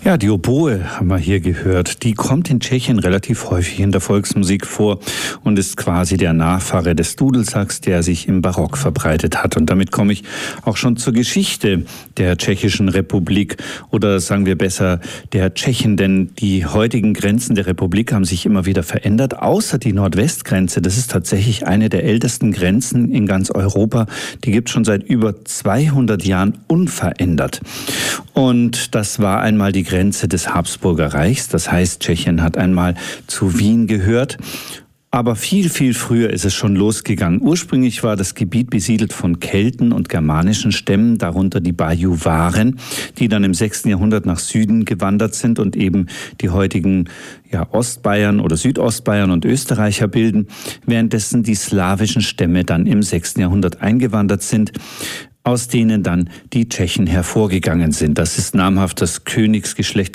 Ja, die Oboe haben wir hier gehört. Die kommt in Tschechien relativ häufig in der Volksmusik vor und ist quasi der Nachfahre des Dudelsacks, der sich im Barock verbreitet hat. Und damit komme ich auch schon zur Geschichte der Tschechischen Republik oder sagen wir besser der Tschechen, denn die heutigen Grenzen der Republik haben sich immer wieder verändert, außer die Nordwestgrenze. Das ist tatsächlich eine der ältesten Grenzen in ganz Europa. Die gibt es schon seit über 200 Jahren unverändert. Und das war einmal die Grenze des Habsburger Reichs. Das heißt, Tschechien hat einmal zu Wien gehört. Aber viel, viel früher ist es schon losgegangen. Ursprünglich war das Gebiet besiedelt von Kelten und germanischen Stämmen, darunter die Bajuwaren, die dann im 6. Jahrhundert nach Süden gewandert sind und eben die heutigen Ostbayern oder Südostbayern und Österreicher bilden, währenddessen die slawischen Stämme dann im 6. Jahrhundert eingewandert sind, aus denen dann die Tschechen hervorgegangen sind. Das ist namhaft das Königsgeschlecht